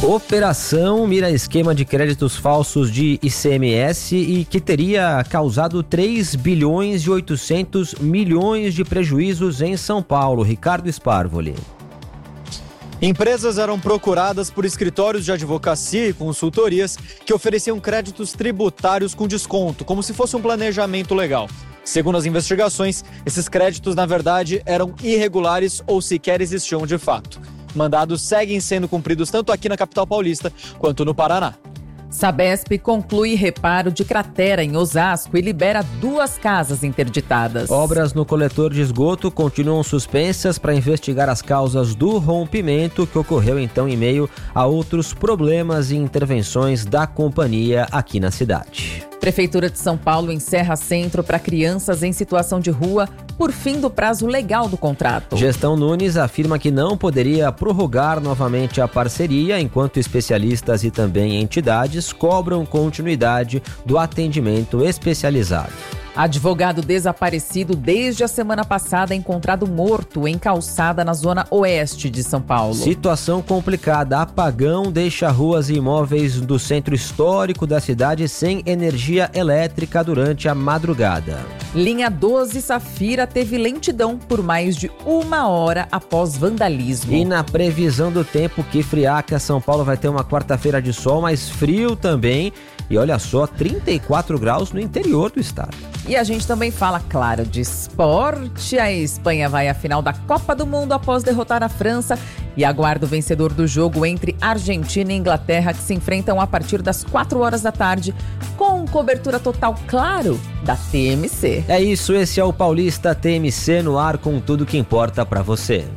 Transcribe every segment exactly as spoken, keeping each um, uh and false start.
Operação mira esquema de créditos falsos de I C M S e que teria causado três bilhões e oitocentos milhões de prejuízos em São Paulo. Ricardo Sparvoli. Empresas eram procuradas por escritórios de advocacia e consultorias que ofereciam créditos tributários com desconto, como se fosse um planejamento legal. Segundo as investigações, esses créditos, na verdade, eram irregulares ou sequer existiam de fato. Mandados seguem sendo cumpridos tanto aqui na capital paulista quanto no Paraná. Sabesp conclui reparo de cratera em Osasco e libera duas casas interditadas. Obras no coletor de esgoto continuam suspensas para investigar as causas do rompimento que ocorreu então em meio a outros problemas e intervenções da companhia aqui na cidade. Prefeitura de São Paulo encerra centro para crianças em situação de rua por fim do prazo legal do contrato. Gestão Nunes afirma que não poderia prorrogar novamente a parceria enquanto especialistas e também entidades cobram continuidade do atendimento especializado. Advogado desaparecido desde a semana passada encontrado morto em calçada na zona oeste de São Paulo. Situação complicada. Apagão deixa ruas e imóveis do centro histórico da cidade sem energia elétrica durante a madrugada. Linha doze Safira teve lentidão por mais de uma hora após vandalismo. E na previsão do tempo, que friaca, São Paulo vai ter uma quarta-feira de sol, mas frio também. E olha só, trinta e quatro graus no interior do estado. E a gente também fala, claro, de esporte. A Espanha vai à final da Copa do Mundo após derrotar a França e aguarda o vencedor do jogo entre Argentina e Inglaterra, que se enfrentam a partir das quatro horas da tarde, com cobertura total, claro, da T M C. É isso, esse é o Paulista T M C no ar com tudo que importa pra você.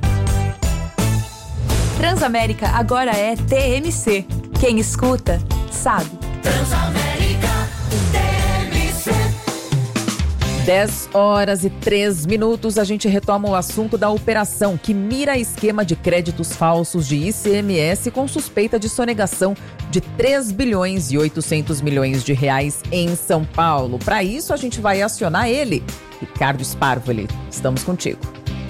Transamérica agora é T M C. Quem escuta, sabe. Transamérica T M C. dez horas e três minutos, a gente retoma o assunto da operação que mira esquema de créditos falsos de I C M S com suspeita de sonegação de três bilhões e oitocentos milhões de reais em São Paulo. Para isso, a gente vai acionar ele, Ricardo Sparvoli. Estamos contigo.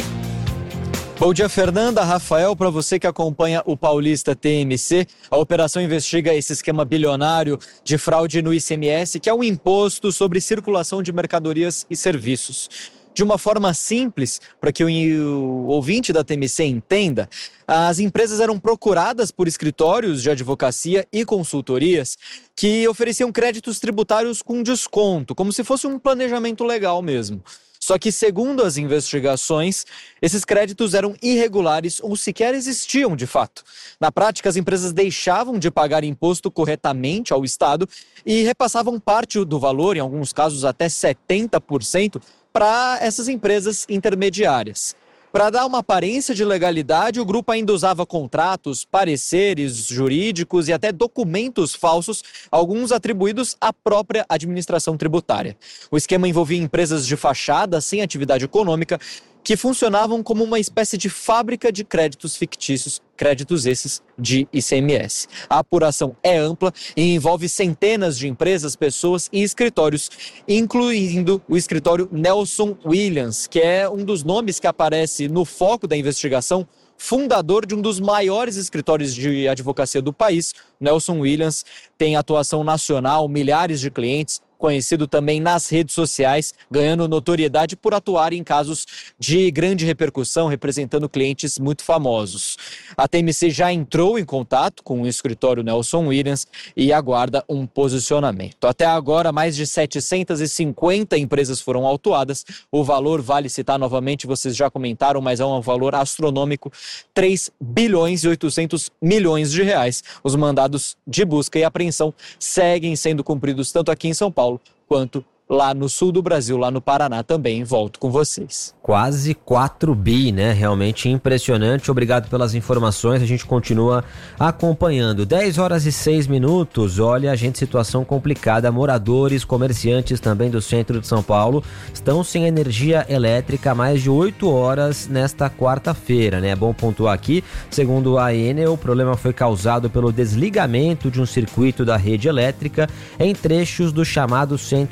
Bom dia, Fernanda, Rafael, para você que acompanha o Paulista T M C. A operação investiga esse esquema bilionário de fraude no I C M S, que é um imposto sobre circulação de mercadorias e serviços. De uma forma simples, para que o ouvinte da T M C entenda, as empresas eram procuradas por escritórios de advocacia e consultorias que ofereciam créditos tributários com desconto, como se fosse um planejamento legal mesmo. Só que, segundo as investigações, esses créditos eram irregulares ou sequer existiam de fato. Na prática, as empresas deixavam de pagar imposto corretamente ao Estado e repassavam parte do valor, em alguns casos até setenta por cento, para essas empresas intermediárias. Para dar uma aparência de legalidade, o grupo ainda usava contratos, pareceres jurídicos e até documentos falsos, alguns atribuídos à própria administração tributária. O esquema envolvia empresas de fachada sem atividade econômica que funcionavam como uma espécie de fábrica de créditos fictícios, créditos esses de I C M S. A apuração é ampla e envolve centenas de empresas, pessoas e escritórios, incluindo o escritório Nelson Williams, que é um dos nomes que aparece no foco da investigação, fundador de um dos maiores escritórios de advocacia do país. Nelson Williams tem atuação nacional, milhares de clientes, conhecido também nas redes sociais, ganhando notoriedade por atuar em casos de grande repercussão, representando clientes muito famosos. A T M C já entrou em contato com o escritório Nelson Williams e aguarda um posicionamento. Até agora, mais de setecentas e cinquenta empresas foram autuadas. O valor, vale citar novamente, vocês já comentaram, mas é um valor astronômico, três bilhões e oitocentos milhões de reais. Os mandados de busca e apreensão seguem sendo cumpridos tanto aqui em São Paulo quanto lá no sul do Brasil, lá no Paraná também. Volto com vocês. Quase quatro bi, né? Realmente impressionante. Obrigado pelas informações. A gente continua acompanhando. dez horas e seis minutos. Olha, gente, situação complicada. Moradores, comerciantes também do centro de São Paulo estão sem energia elétrica há mais de oito horas nesta quarta-feira, né? É bom pontuar aqui. Segundo a Enel, o problema foi causado pelo desligamento de um circuito da rede elétrica em trechos do chamado centro histórico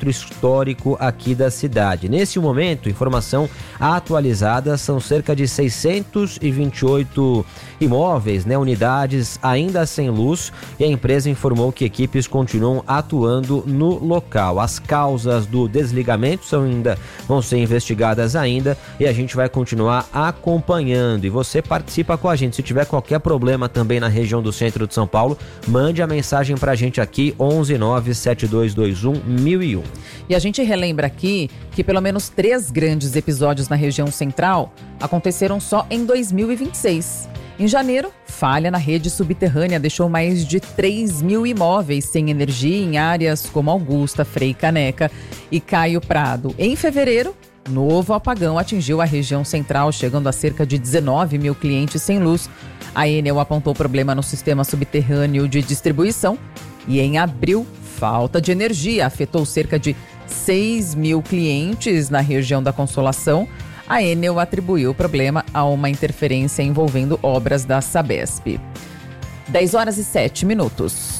histórico aqui da cidade. Nesse momento, informação atualizada, são cerca de seiscentos e vinte e oito imóveis, né, unidades ainda sem luz, e a empresa informou que equipes continuam atuando no local. As causas do desligamento são ainda, vão ser investigadas ainda, e a gente vai continuar acompanhando. E você participa com a gente. Se tiver qualquer problema também na região do centro de São Paulo, mande a mensagem pra gente aqui, onze nove sete dois dois um mil e um. E a gente relembra aqui que pelo menos três grandes episódios na região central aconteceram só em dois mil e vinte e seis. Em janeiro, falha na rede subterrânea deixou mais de três mil imóveis sem energia em áreas como Augusta, Frei Caneca e Caio Prado. Em fevereiro, novo apagão atingiu a região central, chegando a cerca de dezenove mil clientes sem luz. A Enel apontou problema no sistema subterrâneo de distribuição e em abril, falta de energia afetou cerca de seis mil clientes na região da Consolação. A Enel atribuiu o problema a uma interferência envolvendo obras da Sabesp. dez horas e sete minutos.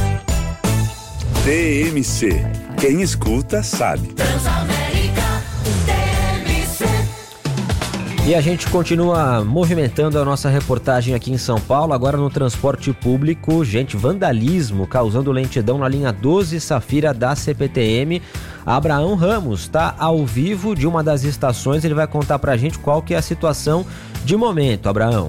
T M C. Quem escuta sabe. Transamérica T M C. E a gente continua movimentando a nossa reportagem aqui em São Paulo, agora no transporte público. Gente, vandalismo causando lentidão na linha doze Safira da C P T M. Abraão Ramos está ao vivo de uma das estações, ele vai contar pra gente qual que é a situação de momento. Abraão.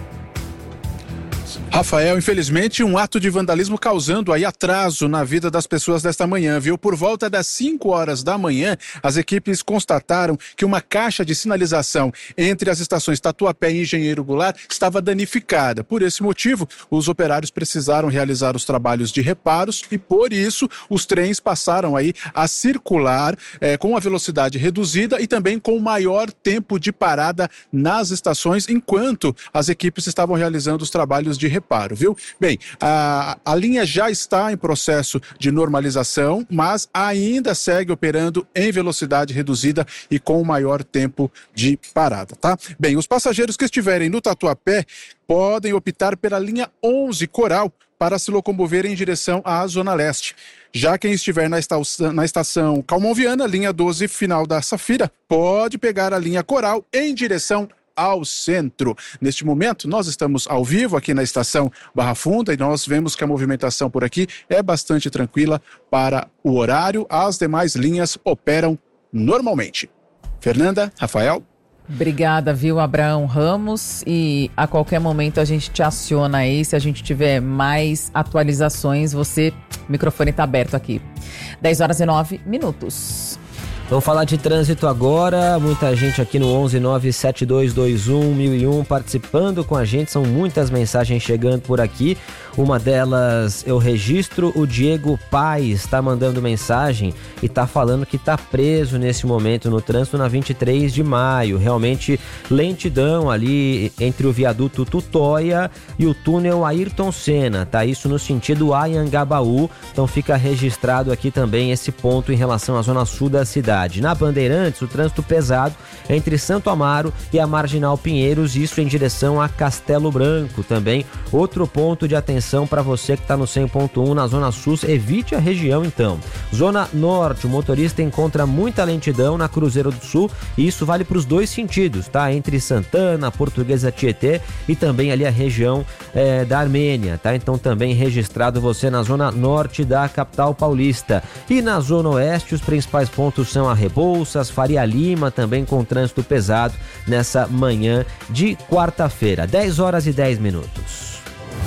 Rafael, infelizmente, um ato de vandalismo causando aí atraso na vida das pessoas desta manhã, viu? Por volta das cinco horas da manhã, as equipes constataram que uma caixa de sinalização entre as estações Tatuapé e Engenheiro Goulart estava danificada. Por esse motivo, os operários precisaram realizar os trabalhos de reparos e, por isso, os trens passaram aí a circular eh, com a velocidade reduzida e também com maior tempo de parada nas estações, enquanto as equipes estavam realizando os trabalhos de reparo. Reparo, viu? Bem, a, a linha já está em processo de normalização, mas ainda segue operando em velocidade reduzida e com maior tempo de parada, tá? Bem, os passageiros que estiverem no Tatuapé podem optar pela linha onze Coral para se locomover em direção à Zona Leste. Já quem estiver na estação, na estação Calmon Viana, linha doze final da Safira, pode pegar a linha Coral em direção ao centro. Neste momento, nós estamos ao vivo aqui na estação Barra Funda e nós vemos que a movimentação por aqui é bastante tranquila para o horário. As demais linhas operam normalmente. Fernanda, Rafael. Obrigada, viu, Abraão Ramos, e a qualquer momento a gente te aciona aí, se a gente tiver mais atualizações, você, o microfone está aberto aqui. dez horas e nove minutos. Vamos falar de trânsito agora, muita gente aqui no onze nove sete dois dois um mil e um participando com a gente, são muitas mensagens chegando por aqui. Uma delas eu registro, o Diego Paes está mandando mensagem e está falando que está preso nesse momento no trânsito na vinte e três de maio, realmente lentidão ali entre o viaduto Tutóia e o túnel Ayrton Senna, tá? Isso no sentido Anhangabaú, então fica registrado aqui também esse ponto em relação à zona sul da cidade. Na Bandeirantes, o trânsito pesado entre Santo Amaro e a Marginal Pinheiros, isso em direção a Castelo Branco. Também outro ponto de atenção para você que está no cem ponto um na Zona Sul, evite a região então. Zona Norte, o motorista encontra muita lentidão na Cruzeiro do Sul e isso vale para os dois sentidos, tá? Entre Santana, Portuguesa Tietê e também ali a região é, da Armênia, tá? Então também registrado você na Zona Norte da capital paulista. E na Zona Oeste, os principais pontos são a Rebouças, Faria Lima, também com trânsito pesado nessa manhã de quarta-feira. dez horas e dez minutos.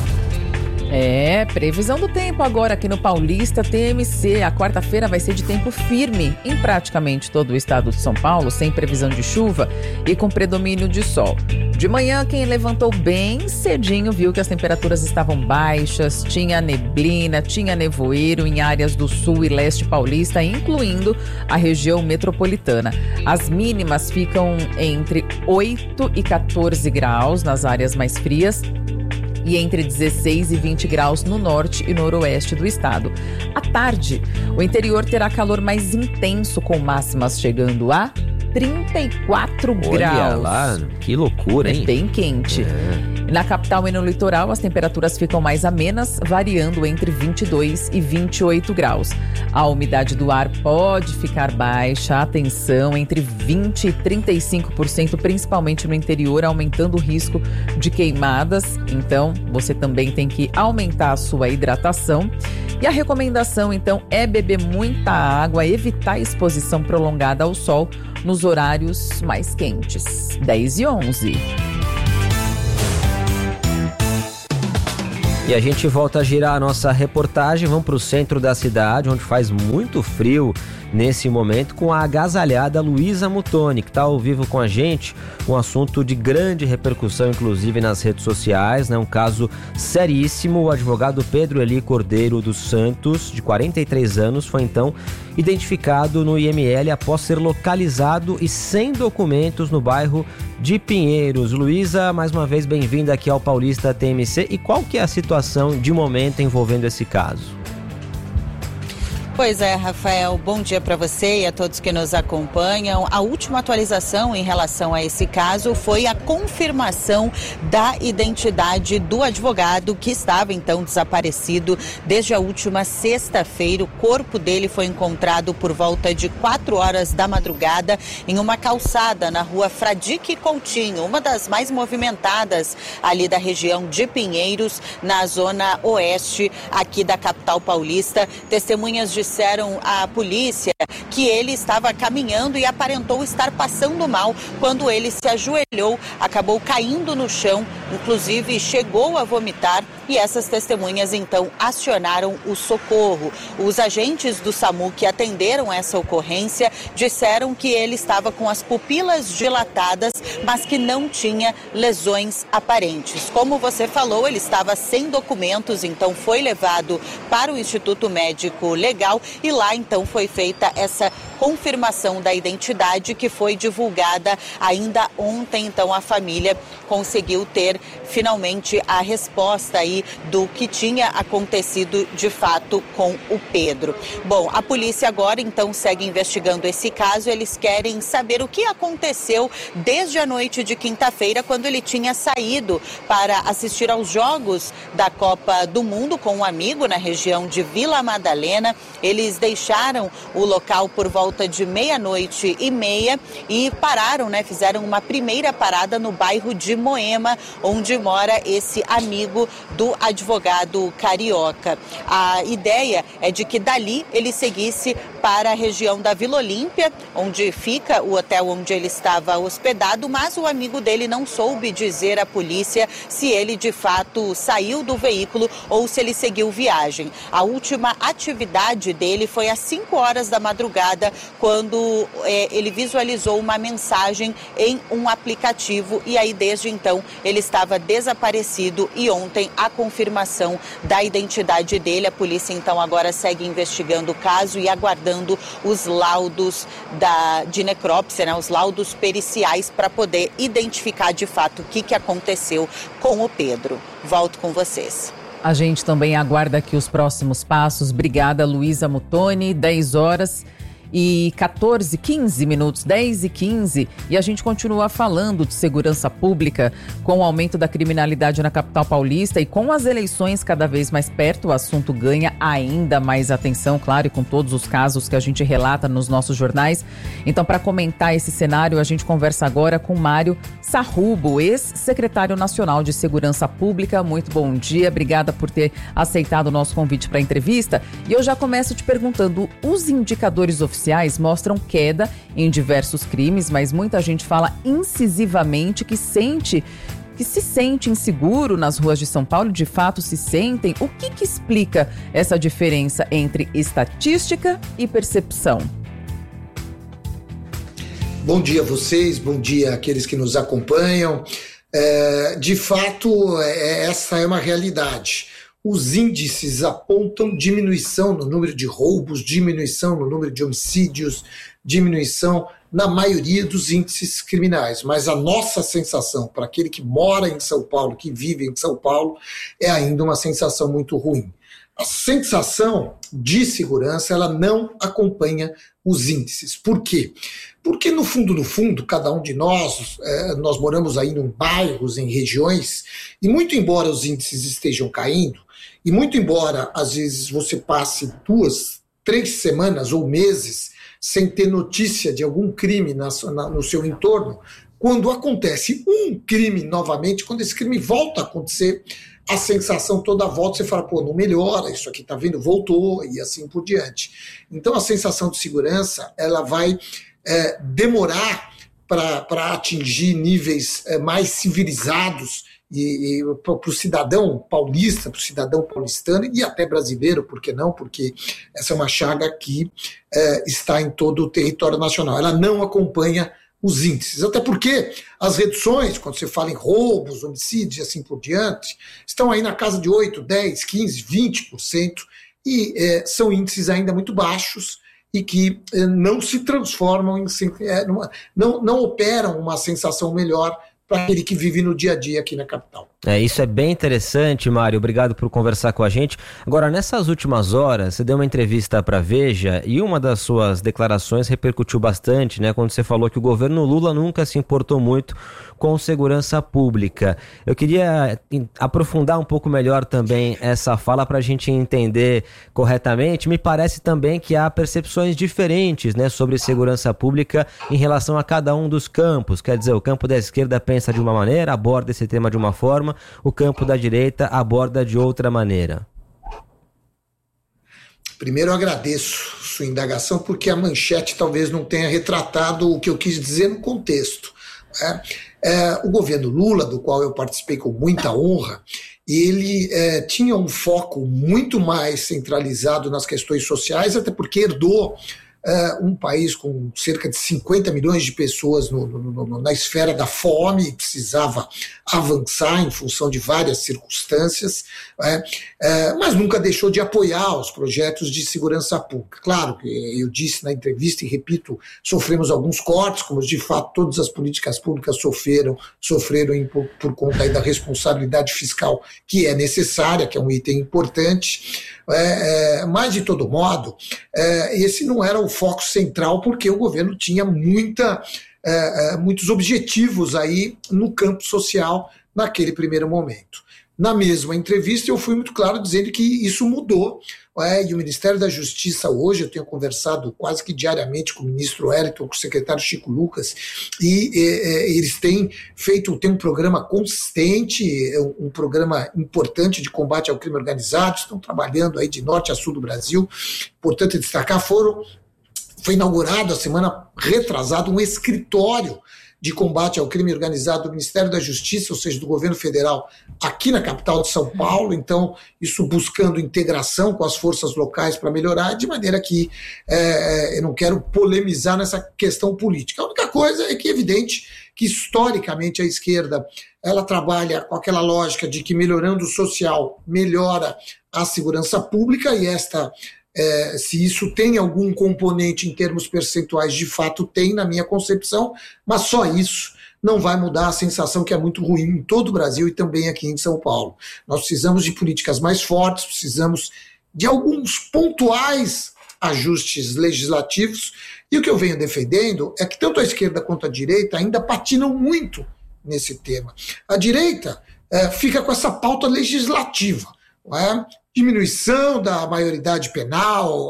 É, previsão do tempo agora aqui no Paulista T M C. A quarta-feira vai ser de tempo firme em praticamente todo o estado de São Paulo, sem previsão de chuva e com predomínio de sol. De manhã, quem levantou bem cedinho viu que as temperaturas estavam baixas, tinha neblina, tinha nevoeiro em áreas do sul e leste paulista, incluindo a região metropolitana. As mínimas ficam entre oito e quatorze graus nas áreas mais frias, e entre dezesseis e vinte graus no norte e noroeste do estado. À tarde, o interior terá calor mais intenso, com máximas chegando a trinta e quatro Olha graus. Olha lá, que loucura, hein? É bem quente. É. Na capital e no litoral, as temperaturas ficam mais amenas, variando entre vinte e dois e vinte e oito graus. A umidade do ar pode ficar baixa, atenção, entre vinte e trinta e cinco por cento, principalmente no interior, aumentando o risco de queimadas. Então, você também tem que aumentar a sua hidratação. E a recomendação, então, é beber muita água, evitar exposição prolongada ao sol nos horários mais quentes. dez e onze. E a gente volta a girar a nossa reportagem, vamos para o centro da cidade, onde faz muito frio nesse momento, com a agasalhada Luísa Muttoni, que está ao vivo com a gente, um assunto de grande repercussão, inclusive nas redes sociais, né? Um caso seríssimo. O advogado Pedro Eli Cordeiro dos Santos, de quarenta e três anos, foi então identificado no I M L após ser localizado e sem documentos no bairro de Pinheiros. Luísa, mais uma vez bem-vinda aqui ao Paulista T M C. E qual que é a situação de momento envolvendo esse caso? Pois é, Rafael, bom dia para você e a todos que nos acompanham. A última atualização em relação a esse caso foi a confirmação da identidade do advogado que estava então desaparecido desde a última sexta-feira. O corpo dele foi encontrado por volta de quatro horas da madrugada em uma calçada na rua Fradique Coutinho, uma das mais movimentadas ali da região de Pinheiros, na zona oeste aqui da capital paulista. Testemunhas de disseram à polícia que ele estava caminhando e aparentou estar passando mal quando ele se ajoelhou, acabou caindo no chão, inclusive chegou a vomitar, e essas testemunhas então acionaram o socorro. Os agentes do SAMU que atenderam essa ocorrência disseram que ele estava com as pupilas dilatadas, mas que não tinha lesões aparentes. Como você falou, ele estava sem documentos, então foi levado para o Instituto Médico Legal e lá então foi feita essa confirmação da identidade que foi divulgada ainda ontem. Então a família conseguiu ter finalmente a resposta aí do que tinha acontecido de fato com o Pedro. Bom, a polícia agora então segue investigando esse caso. Eles querem saber o que aconteceu desde a noite de quinta-feira, quando ele tinha saído para assistir aos Jogos da Copa do Mundo com um amigo na região de Vila Madalena. Eles deixaram o local por volta de meia-noite e meia e pararam, né? Fizeram uma primeira parada no bairro de Moema, onde mora esse amigo do advogado carioca. A ideia é de que dali ele seguisse para a região da Vila Olímpia, onde fica o hotel onde ele estava hospedado, mas o amigo dele não soube dizer à polícia se ele de fato saiu do veículo ou se ele seguiu viagem. A última atividade dele foi às cinco horas da madrugada, quando é, ele visualizou uma mensagem em um aplicativo, e aí desde então ele estava desaparecido, e ontem a confirmação da identidade dele. A polícia então agora segue investigando o caso e aguardando os laudos da, de necrópsia, né, os laudos periciais, para poder identificar de fato o que, que aconteceu com o Pedro. Volto com vocês. A gente também aguarda aqui os próximos passos. Obrigada, Luísa Muttoni. dez horas e quatorze, quinze minutos, dez e quinze, e a gente continua falando de segurança pública. Com o aumento da criminalidade na capital paulista e com as eleições cada vez mais perto, o assunto ganha ainda mais atenção, claro, e com todos os casos que a gente relata nos nossos jornais. Então, para comentar esse cenário, a gente conversa agora com Mário Sarrubo, ex-secretário nacional de Segurança Pública. Muito bom dia, obrigada por ter aceitado o nosso convite para a entrevista. E eu já começo te perguntando, os indicadores oficiais mostram queda em diversos crimes, mas muita gente fala incisivamente que sente, que se sente inseguro nas ruas de São Paulo. De fato se sentem? O que que explica essa diferença entre estatística e percepção? Bom dia a vocês, bom dia àqueles que nos acompanham. É, de fato, é, essa é uma realidade. Os índices apontam diminuição no número de roubos, diminuição no número de homicídios, diminuição na maioria dos índices criminais. Mas a nossa sensação, para aquele que mora em São Paulo, que vive em São Paulo, é ainda uma sensação muito ruim. A sensação de segurança, ela não acompanha os índices. Por quê? Porque no fundo, no fundo, cada um de nós, é, nós moramos aí em bairros, em regiões, e muito embora os índices estejam caindo, e muito embora às vezes você passe duas, três semanas ou meses sem ter notícia de algum crime na, na, no seu entorno, quando acontece um crime novamente, quando esse crime volta a acontecer, a sensação toda volta, você fala, pô, não melhora, isso aqui tá vendo, voltou, e assim por diante. Então a sensação de segurança, ela vai é, demorar para atingir níveis é, mais civilizados e, e para o cidadão paulista, para o cidadão paulistano e até brasileiro, por que não? Porque essa é uma chaga que é, está em todo o território nacional. Ela não acompanha os índices, até porque as reduções, quando você fala em roubos, homicídios e assim por diante, estão aí na casa de oito, dez, quinze, vinte por cento e é, são índices ainda muito baixos e que é, não se transformam em, é, numa, não, não operam uma sensação melhor para aquele que vive no dia a dia aqui na capital. É, isso é bem interessante, Mário, obrigado por conversar com a gente. Agora, nessas últimas horas, você deu uma entrevista para a Veja e uma das suas declarações repercutiu bastante, né, quando você falou que o governo Lula nunca se importou muito com segurança pública. Eu queria aprofundar um pouco melhor também essa fala para a gente entender corretamente. Me parece também que há percepções diferentes, né, sobre segurança pública em relação a cada um dos campos. Quer dizer, o campo da esquerda pensa de uma maneira, aborda esse tema de uma forma, o campo da direita aborda de outra maneira. Primeiro eu agradeço sua indagação, porque a manchete talvez não tenha retratado o que eu quis dizer no contexto. É, é, o governo Lula, do qual eu participei com muita honra, ele é, tinha um foco muito mais centralizado nas questões sociais, até porque herdou Uh, um país com cerca de cinquenta milhões de pessoas no, no, no, na esfera da fome, precisava avançar em função de várias circunstâncias, é, é, mas nunca deixou de apoiar os projetos de segurança pública. Claro, eu disse na entrevista e repito, sofremos alguns cortes, como de fato todas as políticas públicas sofreram, sofreram em, por, por conta aí da responsabilidade fiscal que é necessária, que é um item importante, é, é, mas de todo modo, é, esse não era o foco central, porque o governo tinha muita, é, muitos objetivos aí no campo social naquele primeiro momento. Na mesma entrevista eu fui muito claro dizendo que isso mudou, é, e o Ministério da Justiça hoje, eu tenho conversado quase que diariamente com o ministro Wellington, com o secretário Chico Lucas, e é, eles têm feito, tem um programa consistente, um programa importante de combate ao crime organizado, estão trabalhando aí de norte a sul do Brasil. Importante destacar, foram Foi inaugurado a semana retrasada um escritório de combate ao crime organizado do Ministério da Justiça, ou seja, do governo federal, aqui na capital de São Paulo. Então, isso buscando integração com as forças locais para melhorar, de maneira que é, eu não quero polemizar nessa questão política. A única coisa é que é evidente que, historicamente, a esquerda ela trabalha com aquela lógica de que melhorando o social melhora a segurança pública, e esta É, se isso tem algum componente em termos percentuais, de fato tem na minha concepção, mas só isso não vai mudar a sensação que é muito ruim em todo o Brasil e também aqui em São Paulo. Nós precisamos de políticas mais fortes, precisamos de alguns pontuais ajustes legislativos, e o que eu venho defendendo é que tanto a esquerda quanto a direita ainda patinam muito nesse tema. A direita é, fica com essa pauta legislativa, não é? Diminuição da maioridade penal,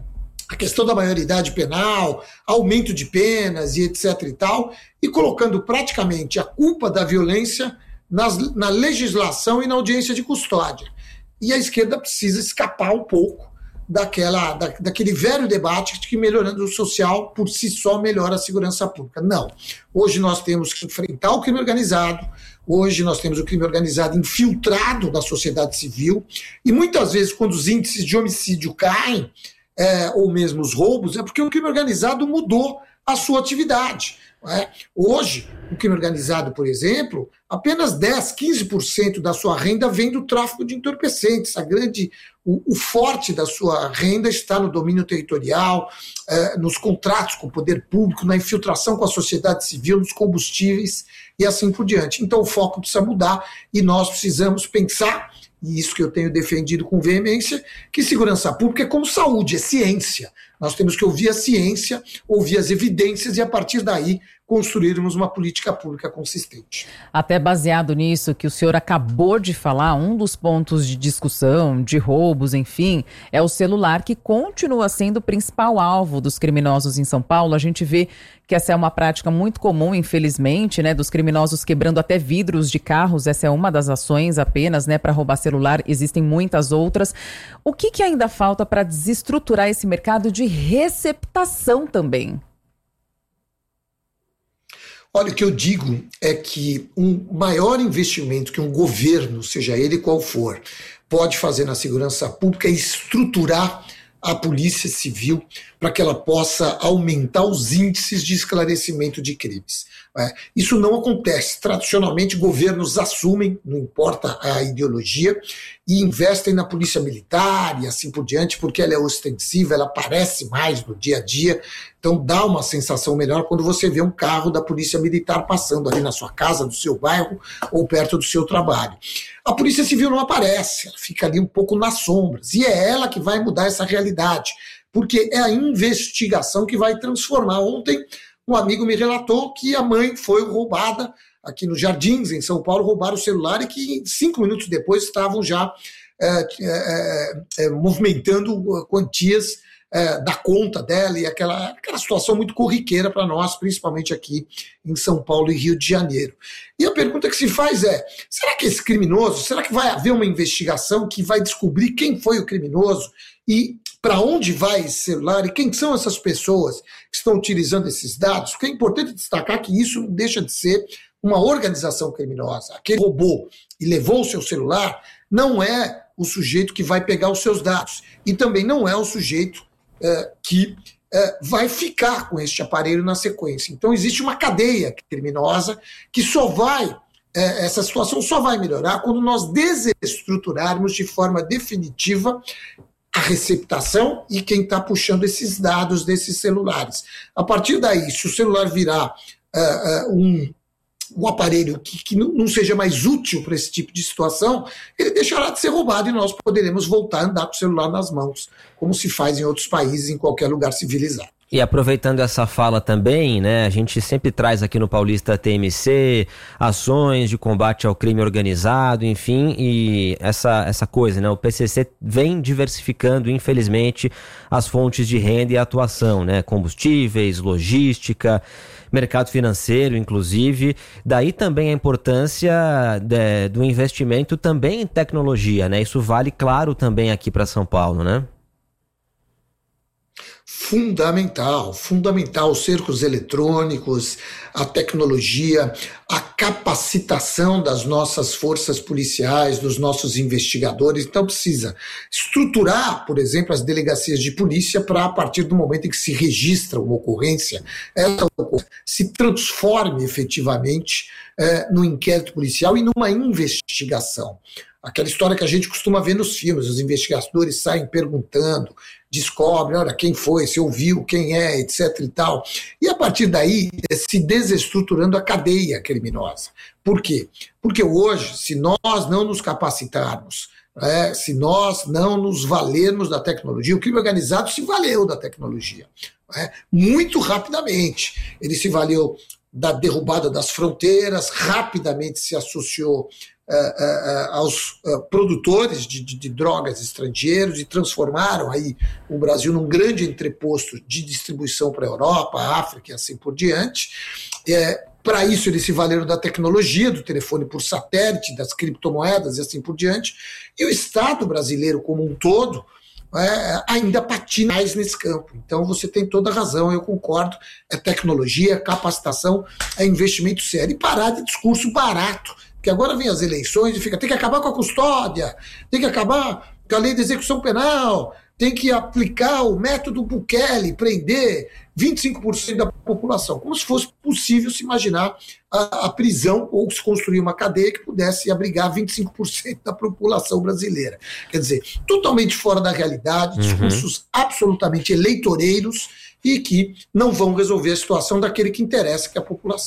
a questão da maioridade penal, aumento de penas e etc e tal, e colocando praticamente a culpa da violência nas, na legislação e na audiência de custódia. E a esquerda precisa escapar um pouco daquela, da, daquele velho debate de que melhorando o social por si só melhora a segurança pública. Não. Hoje nós temos que enfrentar o crime organizado. Hoje nós temos o crime organizado infiltrado na sociedade civil, e muitas vezes quando os índices de homicídio caem, é, ou mesmo os roubos, é porque o crime organizado mudou a sua atividade. Não é? Hoje, o crime organizado, por exemplo, apenas dez, quinze por cento da sua renda vem do tráfico de entorpecentes. A grande, o, o forte da sua renda está no domínio territorial, é, nos contratos com o poder público, na infiltração com a sociedade civil, nos combustíveis e assim por diante. Então o foco precisa mudar e nós precisamos pensar e isso que eu tenho defendido com veemência, que segurança pública é como saúde, é ciência. Nós temos que ouvir a ciência, ouvir as evidências e, a partir daí, construirmos uma política pública consistente. Até baseado nisso que o senhor acabou de falar, um dos pontos de discussão, de roubos, enfim, é o celular, que continua sendo o principal alvo dos criminosos em São Paulo. A gente vê que essa é uma prática muito comum, infelizmente, né, dos criminosos quebrando até vidros de carros. Essa é uma das ações apenas, né, para roubar celular. Existem muitas outras. O que, que ainda falta para desestruturar esse mercado de receptação também? Olha, o que eu digo é que um maior investimento que um governo, seja ele qual for, pode fazer na segurança pública é estruturar a Polícia Civil para que ela possa aumentar os índices de esclarecimento de crimes. É, isso não acontece. Tradicionalmente, governos assumem, não importa a ideologia, e investem na polícia militar e assim por diante, porque ela é ostensiva, ela aparece mais no dia a dia, então dá uma sensação melhor quando você vê um carro da polícia militar passando ali na sua casa, no seu bairro ou perto do seu trabalho. A Polícia Civil não aparece, ela fica ali um pouco nas sombras, e é ela que vai mudar essa realidade, porque é a investigação que vai transformar. Ontem, um amigo me relatou que a mãe foi roubada aqui nos Jardins, em São Paulo, roubaram o celular e que cinco minutos depois estavam já é, é, é, movimentando quantias é, da conta dela, e aquela, aquela situação muito corriqueira para nós, principalmente aqui em São Paulo e Rio de Janeiro. E a pergunta que se faz é, será que esse criminoso, será que vai haver uma investigação que vai descobrir quem foi o criminoso e para onde vai esse celular e quem são essas pessoas que estão utilizando esses dados? Porque é importante destacar que isso não deixa de ser uma organização criminosa. Aquele roubou e levou o seu celular não é o sujeito que vai pegar os seus dados e também não é o sujeito é, que é, vai ficar com este aparelho na sequência. Então existe uma cadeia criminosa que só vai, é, essa situação só vai melhorar quando nós desestruturarmos de forma definitiva a receptação e quem está puxando esses dados desses celulares. A partir daí, se o celular virar uh, uh, um, um aparelho que, que não seja mais útil para esse tipo de situação, ele deixará de ser roubado e nós poderemos voltar a andar com o celular nas mãos, como se faz em outros países, em qualquer lugar civilizado. E aproveitando essa fala também, né, a gente sempre traz aqui no Paulista T M C ações de combate ao crime organizado, enfim, e essa, essa coisa, né, o P C C vem diversificando, infelizmente, as fontes de renda e atuação, né, combustíveis, logística, mercado financeiro, inclusive. Daí também a importância de, do investimento também em tecnologia, né, isso vale, claro, também aqui para São Paulo, né? Fundamental, fundamental, os cercos eletrônicos, a tecnologia, a capacitação das nossas forças policiais, dos nossos investigadores. Então precisa estruturar, por exemplo, as delegacias de polícia para, a partir do momento em que se registra uma ocorrência, essa ocorrência se transforme efetivamente é, no inquérito policial e numa investigação. Aquela história que a gente costuma ver nos filmes, os investigadores saem perguntando, descobrem, olha, quem foi, se ouviu, quem é, etc e tal. E a partir daí, se desestruturando a cadeia criminosa. Por quê? Porque hoje, se nós não nos capacitarmos, é, se nós não nos valermos da tecnologia, o crime organizado se valeu da tecnologia, é, muito rapidamente. Ele se valeu da derrubada das fronteiras, rapidamente se associou Uh, uh, uh, aos uh, produtores de, de, de drogas estrangeiros e transformaram aí o Brasil num grande entreposto de distribuição para a Europa, a África e assim por diante. É, para isso eles se valeram da tecnologia, do telefone por satélite, das criptomoedas e assim por diante. E o Estado brasileiro como um todo é, ainda patina mais nesse campo. Então você tem toda a razão, eu concordo. É tecnologia, é capacitação, é investimento sério. E parar de discurso barato. Porque agora vem as eleições e fica, tem que acabar com a custódia, tem que acabar com a lei de execução penal, tem que aplicar o método Bukele, prender vinte e cinco por cento da população. Como se fosse possível se imaginar a, a prisão ou se construir uma cadeia que pudesse abrigar vinte e cinco por cento da população brasileira. Quer dizer, totalmente fora da realidade, uhum. discursos absolutamente eleitoreiros e que não vão resolver a situação daquele que interessa, que é a população.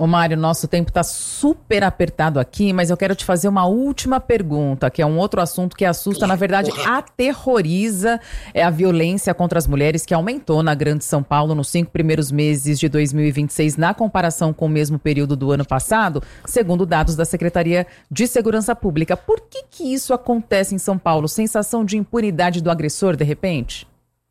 Ô Mário, nosso tempo está super apertado aqui, mas eu quero te fazer uma última pergunta, que é um outro assunto que assusta, na verdade, aterroriza, é a violência contra as mulheres, que aumentou na Grande São Paulo nos cinco primeiros meses de dois mil e vinte e seis, na comparação com o mesmo período do ano passado, segundo dados da Secretaria de Segurança Pública. Por que que isso acontece em São Paulo? Sensação de impunidade do agressor, de repente?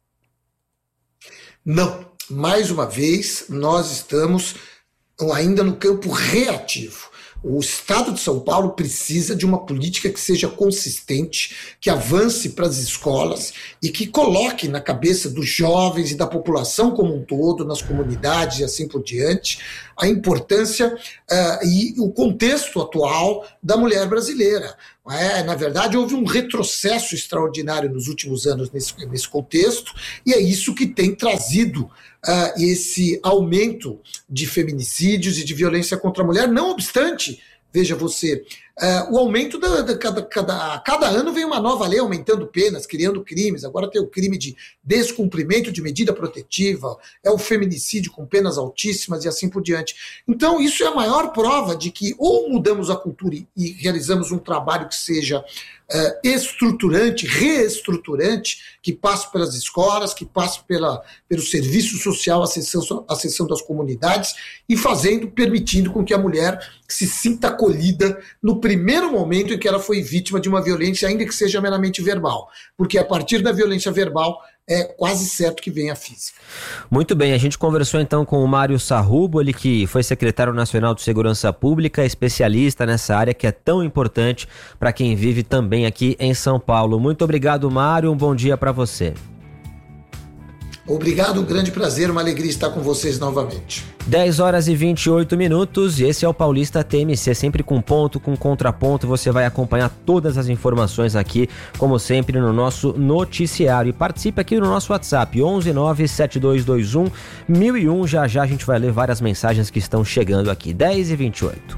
Não. Mais uma vez, nós estamos ainda no campo reativo. O Estado de São Paulo precisa de uma política que seja consistente, que avance para as escolas e que coloque na cabeça dos jovens e da população como um todo, nas comunidades e assim por diante, a importância uh, e o contexto atual da mulher brasileira. É, na verdade, houve um retrocesso extraordinário nos últimos anos nesse, nesse contexto, e é isso que tem trazido uh, esse aumento de feminicídios e de violência contra a mulher. Não obstante, veja você, uh, o aumento da, da cada, cada, cada ano vem uma nova lei aumentando penas, criando crimes. Agora tem o crime de descumprimento de medida protetiva, é o feminicídio com penas altíssimas e assim por diante. Então isso é a maior prova de que ou mudamos a cultura e, e realizamos um trabalho que seja Uh, estruturante, reestruturante, que passe pelas escolas, que passe pela, pelo serviço social, a sessão, a sessão das comunidades e fazendo, permitindo com que a mulher se sinta acolhida no primeiro momento em que ela foi vítima de uma violência, ainda que seja meramente verbal, porque a partir da violência verbal é quase certo que vem a física. Muito bem, a gente conversou então com o Mário Sarrubo, ele que foi secretário nacional de Segurança Pública, especialista nessa área que é tão importante para quem vive também aqui em São Paulo. Muito obrigado, Mário, um bom dia para você. Obrigado, um grande prazer, uma alegria estar com vocês novamente. dez horas e vinte e oito minutos e esse é o Paulista T M C, sempre com ponto, com contraponto. Você vai acompanhar todas as informações aqui, como sempre, no nosso noticiário. E participe aqui no nosso WhatsApp, onze nove sete dois dois um mil e um. Já já a gente vai ler várias mensagens que estão chegando aqui. dez e vinte e oito.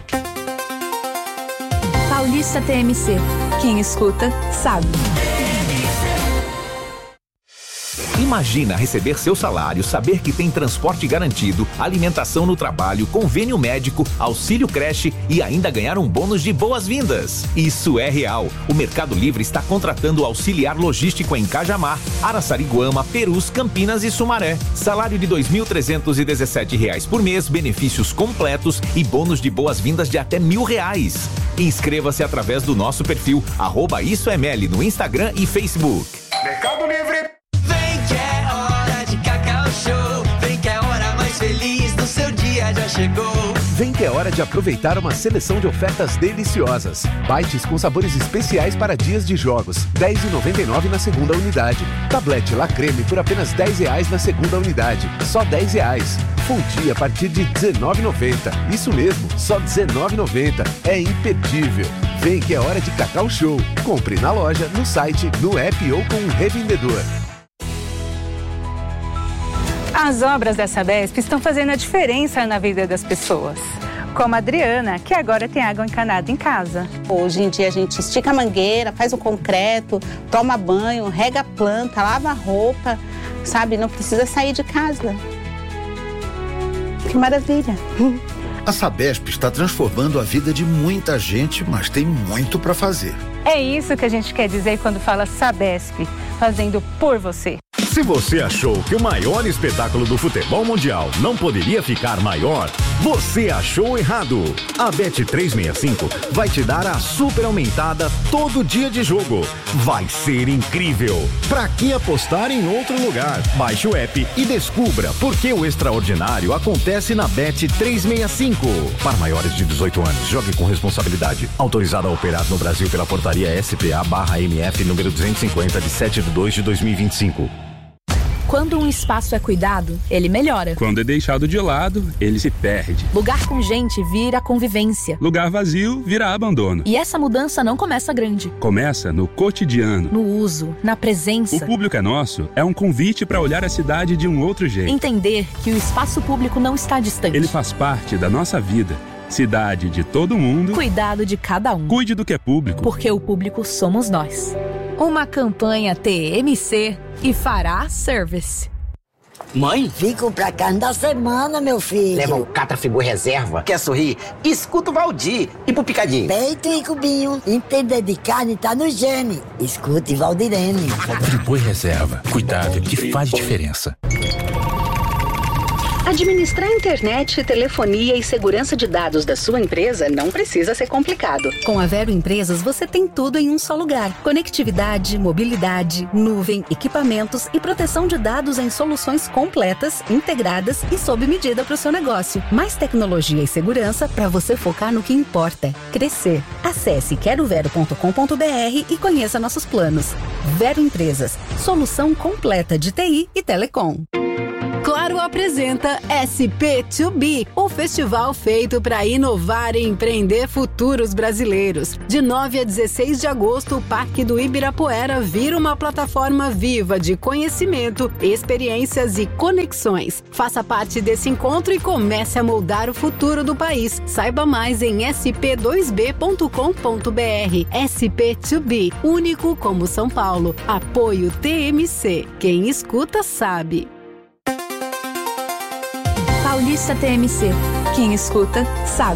Paulista T M C. Quem escuta, sabe. Imagina receber seu salário, saber que tem transporte garantido, alimentação no trabalho, convênio médico, auxílio creche e ainda ganhar um bônus de boas-vindas. Isso é real. O Mercado Livre está contratando auxiliar logístico em Cajamar, Araçariguama, Perus, Campinas e Sumaré. Salário de dois mil trezentos e dezessete reais por mês, benefícios completos e bônus de boas-vindas de até mil reais. Inscreva-se através do nosso perfil, arroba Isso é Meli, no Instagram e Facebook. Mercado Livre. Vem que a hora mais feliz do seu dia já chegou. Vem que é hora de aproveitar uma seleção de ofertas deliciosas. Bites com sabores especiais para dias de jogos, dez reais e noventa e nove centavos na segunda unidade. Tablete La Creme por apenas dez reais na segunda unidade, só dez reais. Fundi a partir de dezenove reais e noventa centavos. Isso mesmo, só dezenove reais e noventa centavos. É imperdível. Vem que é hora de Cacau Show. Compre na loja, no site, no app ou com um revendedor. As obras da Sabesp estão fazendo a diferença na vida das pessoas. Como a Adriana, que agora tem água encanada em casa. Hoje em dia a gente estica a mangueira, faz o concreto, toma banho, rega a planta, lava a roupa, sabe? Não precisa sair de casa. Que maravilha! A Sabesp está transformando a vida de muita gente, mas tem muito para fazer. É isso que a gente quer dizer quando fala Sabesp, fazendo por você. Se você achou que o maior espetáculo do futebol mundial não poderia ficar maior, você achou errado. A Bet trezentos e sessenta e cinco vai te dar a super aumentada todo dia de jogo. Vai ser incrível. Pra que apostar em outro lugar? Baixe o app e descubra por que o extraordinário acontece na Bet trezentos e sessenta e cinco. Para maiores de dezoito anos, jogue com responsabilidade. Autorizado a operar no Brasil pela portaria S P A barra M F número duzentos e cinquenta de sete de dois de dois mil e vinte e cinco. Quando um espaço é cuidado, ele melhora. Quando é deixado de lado, ele se perde. Lugar com gente vira convivência. Lugar vazio vira abandono. E essa mudança não começa grande. Começa no cotidiano. No uso, na presença. O Público é Nosso é um convite para olhar a cidade de um outro jeito. Entender que o espaço público não está distante. Ele faz parte da nossa vida. Cidade de todo mundo. Cuidado de cada um. Cuide do que é público. Porque o público somos nós. Uma campanha T M C e Fará Service. Mãe? Vim comprar carne da semana, meu filho. Leva o Catra Fribu Reserva. Quer sorrir? Escuta o Valdir. E pro picadinho? Peito e cubinho. Entender de carne tá no gene. Escute Valdirene. Fribu Reserva. Cuidado que faz diferença. Administrar internet, telefonia e segurança de dados da sua empresa não precisa ser complicado. Com a Vero Empresas, você tem tudo em um só lugar. Conectividade, mobilidade, nuvem, equipamentos e proteção de dados em soluções completas, integradas e sob medida para o seu negócio. Mais tecnologia e segurança para você focar no que importa: crescer. Acesse quero vero ponto com ponto b r e conheça nossos planos. Vero Empresas, solução completa de T I e telecom. Claro apresenta S P dois B, o festival feito para inovar e empreender futuros brasileiros. De nove a dezesseis de agosto, o Parque do Ibirapuera vira uma plataforma viva de conhecimento, experiências e conexões. Faça parte desse encontro e comece a moldar o futuro do país. Saiba mais em s p dois b ponto com ponto b r. S P dois B, único como São Paulo. Apoio T M C. Quem escuta sabe. Paulista T M C. Quem escuta, sabe.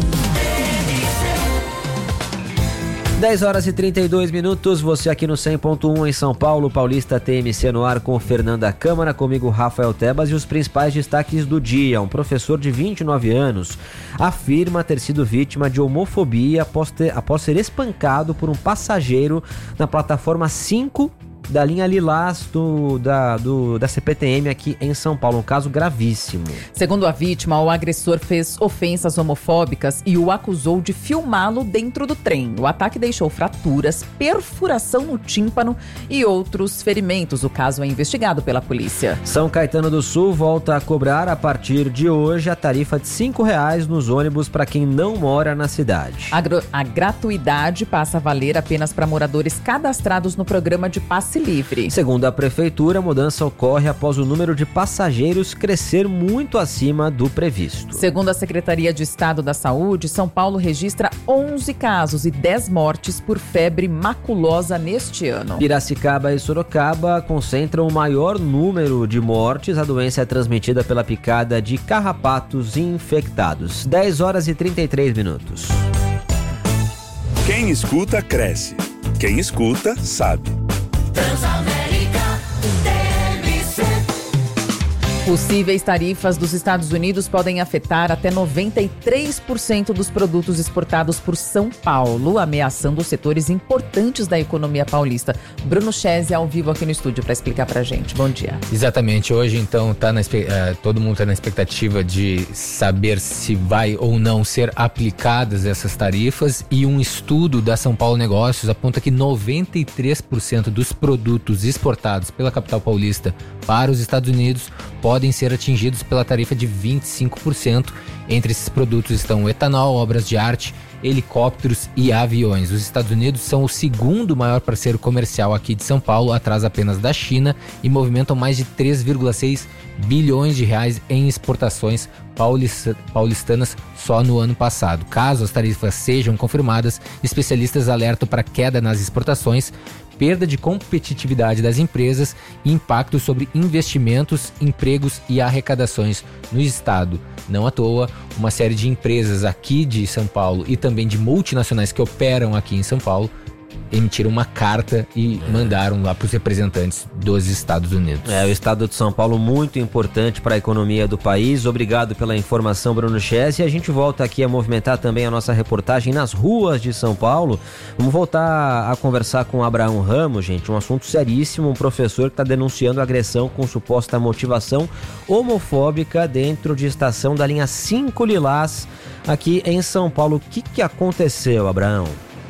dez horas e trinta e dois minutos, você aqui no cem ponto um em São Paulo, Paulista T M C no ar com Fernanda Câmara, comigo Rafael Tebas e os principais destaques do dia. Um professor de vinte e nove anos afirma ter sido vítima de homofobia após, ter, após ser espancado por um passageiro na plataforma cinco da linha Lilás do, da, do, da C P T M aqui em São Paulo, um caso gravíssimo. Segundo a vítima, o agressor fez ofensas homofóbicas e o acusou de filmá-lo dentro do trem. O ataque deixou fraturas, perfuração no tímpano e outros ferimentos. O caso é investigado pela polícia. São Caetano do Sul volta a cobrar a partir de hoje a tarifa de cinco reais nos ônibus para quem não mora na cidade. A, gr- a gratuidade passa a valer apenas para moradores cadastrados no programa de passe livre. Segundo a prefeitura, a mudança ocorre após o número de passageiros crescer muito acima do previsto. Segundo a Secretaria de Estado da Saúde, São Paulo registra onze casos e dez mortes por febre maculosa neste ano. Piracicaba e Sorocaba concentram o maior número de mortes. A doença é transmitida pela picada de carrapatos infectados. dez horas e trinta e três minutos. Quem escuta, cresce. Quem escuta, sabe. Transamérica T M C. Possíveis tarifas dos Estados Unidos podem afetar até noventa e três por cento dos produtos exportados por São Paulo, ameaçando setores importantes da economia paulista. Bruno Chese ao vivo aqui no estúdio para explicar pra gente. Bom dia. Exatamente. Hoje, então, tá na, uh, todo mundo está na expectativa de saber se vai ou não ser aplicadas essas tarifas, e um estudo da São Paulo Negócios aponta que noventa e três por cento dos produtos exportados pela capital paulista para os Estados Unidos podem ser atingidos pela tarifa de vinte e cinco por cento. Entre esses produtos estão etanol, obras de arte, helicópteros e aviões. Os Estados Unidos são o segundo maior parceiro comercial aqui de São Paulo, atrás apenas da China, e movimentam mais de três vírgula seis bilhões de reais em exportações paulistanas só no ano passado. Caso as tarifas sejam confirmadas, especialistas alertam para queda nas exportações, perda de competitividade das empresas e impacto sobre investimentos, empregos e arrecadações no estado. Não à toa, uma série de empresas aqui de São Paulo e também de multinacionais que operam aqui em São Paulo emitiram uma carta e mandaram lá para os representantes dos Estados Unidos. É, o estado de São Paulo muito importante para a economia do país. Obrigado pela informação, Bruno Chese. E a gente volta aqui a movimentar também a nossa reportagem nas ruas de São Paulo. Vamos voltar a conversar com o Abraão Ramos, gente, um assunto seríssimo. Um professor que está denunciando agressão com suposta motivação homofóbica dentro de estação da linha cinco Lilás aqui em São Paulo. O que, que aconteceu, Abraão?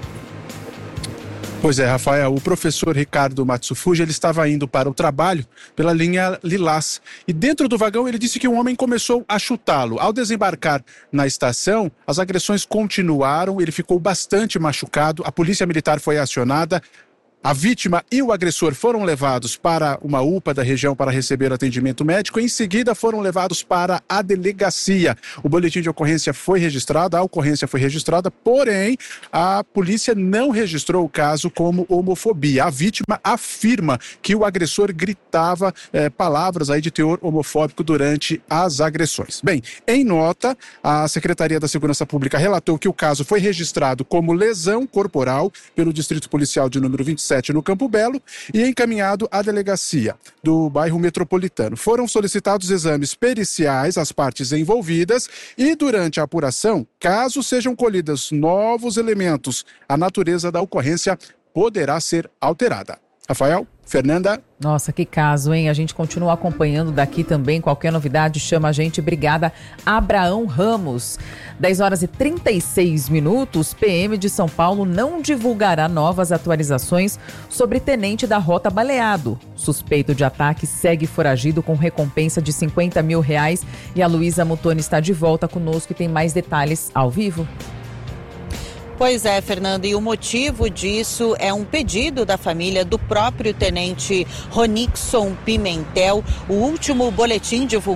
Pois é, Rafael, o professor Ricardo Matsufuji, ele estava indo para o trabalho pela linha Lilás e dentro do vagão ele disse que um homem começou a chutá-lo. Ao desembarcar na estação, as agressões continuaram, ele ficou bastante machucado, a polícia militar foi acionada. A vítima e o agressor foram levados para uma U P A da região para receber atendimento médico e em seguida foram levados para a delegacia. O boletim de ocorrência foi registrado, a ocorrência foi registrada, porém a polícia não registrou o caso como homofobia. A vítima afirma que o agressor gritava eh, palavras aí de teor homofóbico durante as agressões. Bem, em nota, a Secretaria da Segurança Pública relatou que o caso foi registrado como lesão corporal pelo Distrito Policial de número vinte e sete no Campo Belo e encaminhado à delegacia do bairro Metropolitano. Foram solicitados exames periciais às partes envolvidas e durante a apuração, caso sejam colhidos novos elementos, a natureza da ocorrência poderá ser alterada. Rafael, Fernanda. Nossa, que caso, hein? A gente continua acompanhando daqui também. Qualquer novidade, chama a gente. Brigada Abraão Ramos. dez horas e trinta e seis minutos. P M de São Paulo não divulgará novas atualizações sobre tenente da Rota baleado. Suspeito de ataque segue foragido com recompensa de cinquenta mil reais. E a Luísa Mutoni está de volta conosco e tem mais detalhes ao vivo. Pois é, Fernando, e o motivo disso é um pedido da família do próprio tenente Ronixon Pimentel. O último boletim divulgado